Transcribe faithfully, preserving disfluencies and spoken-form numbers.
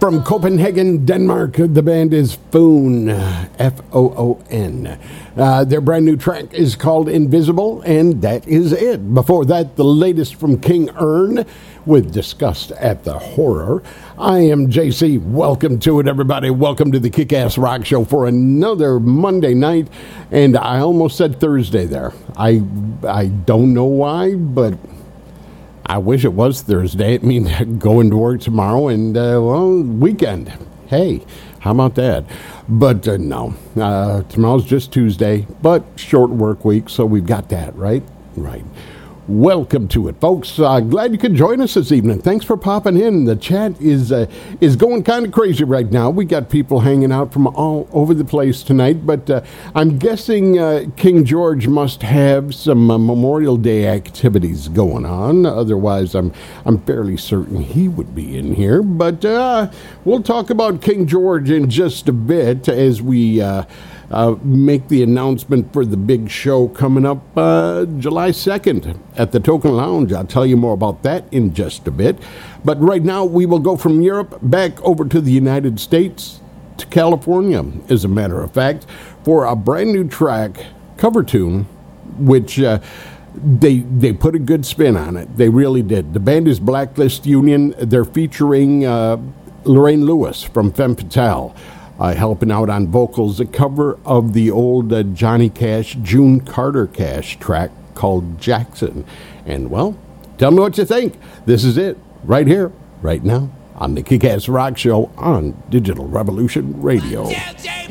From Copenhagen, Denmark, the band is Foon, F O O N. Uh, their brand new track is called Invisible, and that is it. Before that, the latest from King Ern with Disgust at the Horror. I am J C. Welcome to it, everybody. Welcome to the Kick-Ass Rock Show for another Monday night. And I almost said Thursday there. I, I don't know why, but I wish it was Thursday. It means going to work tomorrow and, uh, well, weekend. Hey, how about that? But uh, no, uh, tomorrow's just Tuesday, but short work week, so we've got that, right? Right. Welcome to it, folks. Uh, glad you could join us this evening. Thanks for popping in. The chat is uh, is going kind of crazy right now. We got people hanging out from all over the place tonight, but uh, I'm guessing uh, King George must have some uh, Memorial Day activities going on. Otherwise, I'm I'm fairly certain he would be in here. But uh, we'll talk about King George in just a bit as we Uh, Uh, make the announcement for the big show coming up uh, July second at the Token Lounge. I'll tell you more about that in just a bit. But right now, we will go from Europe back over to the United States, to California, as a matter of fact, for a brand new track, cover tune, which uh, they they put a good spin on it. They really did. The band is Blacklist Union. They're featuring uh, Lorraine Lewis from Femme Fatale. Uh, helping out on vocals, a cover of the old uh, Johnny Cash, June Carter Cash track called Jackson. And, well, tell me what you think. This is it, right here, right now, on the Kick-Ass Rock Show on Digital Revolution Radio. Yeah, yeah.